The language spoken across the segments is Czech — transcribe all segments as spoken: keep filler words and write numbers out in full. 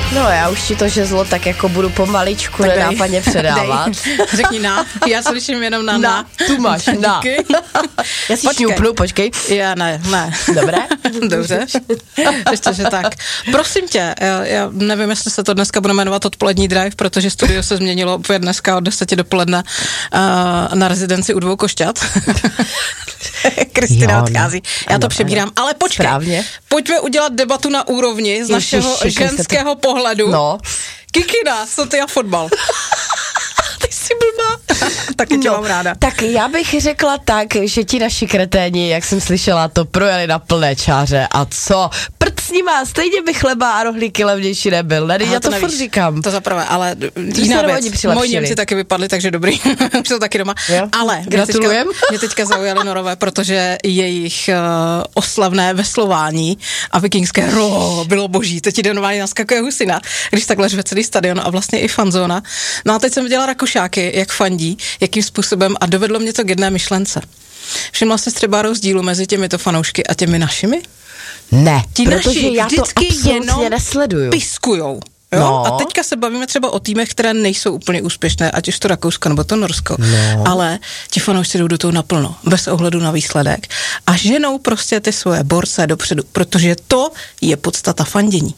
No já už ti to žezlo tak jako budu pomaličku tak nenápadně předávat. Dej. Řekni na, já slyším jenom na na. Na, tu máš, na. Já si šňupnu, počkej. Já ne, ne. Dobré? Dobře. Ještě, že tak. Prosím tě, já, já nevím, jestli se to dneska bude jmenovat odpolední drive, protože studio se změnilo opět dneska od deseti dopoledne uh, na rezidenci u Dvou Košťat. Kristina odchází. Já ano, to přebírám, ano. Ale počkej. Správně. Pojďme udělat debatu na úrovni z Ježiši, našeho ženského to... pohledu. No. Kikina, co ty a fotbal. Ty jsi blbá. Taky tě no, mám ráda. Tak já bych řekla tak, že ti naši kreténi, jak jsem slyšela, to projeli na plné čáře a co? Prd s nima, stejně by chleba a rohlíky levnější nebyl, ne? Já to, to furt říkám. To zaprvé, ale jiná věc. Moji Němci taky vypadli, takže dobrý. Už jsou taky doma. Jo? Ale gratulujem. Mě teďka, mě teďka zaujaly Norové, protože jejich uh, oslavné veslování a vikingské ro bylo boží. Teď jde normálně naskakuje husina, když takhle řve celý stadion a vlastně i fanzóna. No a teď jsem viděla Rakušáky, jak fandí, jakým způsobem a dovedlo mě to k jedné myšlence. Všimla jsi třeba rozdílu mezi těmito fanoušky a těmi našimi? Ne, Ti protože naši já to absolutně nesleduju. Piskujou. Jo? No. A teďka se bavíme třeba o týmech, které nejsou úplně úspěšné, ať už to Rakousko nebo to Norsko, no. Ale ti fanoušci jdou do toho naplno, bez ohledu na výsledek a ženou prostě ty svoje borce dopředu, protože to je podstata fandění.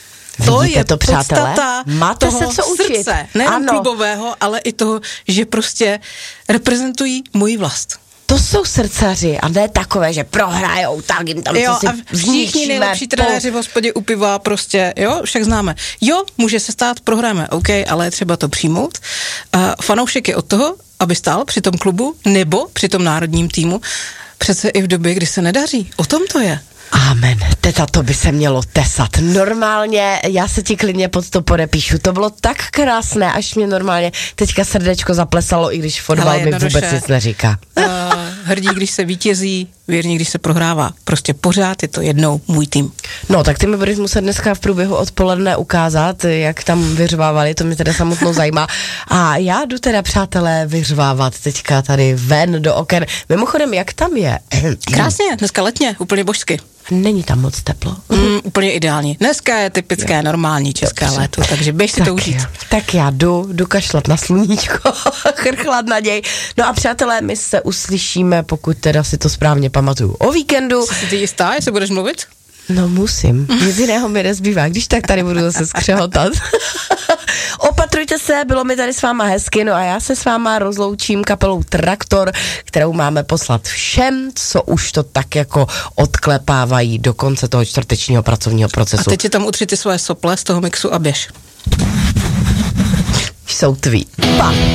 To Vidíte je to, přátelé? podstata Máte toho se co učit. Srdce, nejen klubového, ale i toho, že prostě reprezentují moji vlast. To jsou srdcaři a ne takové, že prohrajou, tak jim tam jo, co si a všichni nejlepší po... trenéři v hospodě u piva prostě, jo, však známe. Jo, může se stát, prohráme, OK, ale je třeba to přijmout. Uh, fanoušek je od toho, aby stál při tom klubu nebo při tom národním týmu, přece i v době, kdy se nedaří. O tom to je. Amen, teta, to by se mělo tesat. Normálně, já se ti klidně pod to podepíšu. To bylo tak krásné, až mě normálně teďka srdečko zaplesalo, i když fotbal mi vůbec nic neříká. Uh, hrdí, když se vítězí, věrní, když se prohrává. Prostě pořád je to jednou můj tým. No, tak ty mi budeš muset dneska v průběhu odpoledne ukázat, jak tam vyřvávali, to mě teda samotnou zajímá. A já jdu teda, přátelé, vyřvávat teďka tady ven do oken. Mimochodem, jak tam je? Krásně, dneska letně, úplně božsky. Není tam moc teplo. Mm, úplně ideální. Dneska je typické, jo. Normální české Dobře. Léto, takže běž si tak to užít. Jo. Tak já jdu, jdu kašlat na sluníčko, chrchlat na něj. No a přátelé, my se uslyšíme, pokud teda si to správně pamatuju, o víkendu. Jsi ty jistá, jestli budeš mluvit? No musím, nic jiného mi nezbývá, když tak tady budu zase skřehotat. Opatrujte se, bylo mi tady s váma hezky, no a já se s váma rozloučím kapelou Traktor, kterou máme poslat všem, co už to tak jako odklepávají do konce toho čtvrtečního pracovního procesu. A teď si tam utři ty svoje sople z toho mixu a běž. Jsou tví. Pa!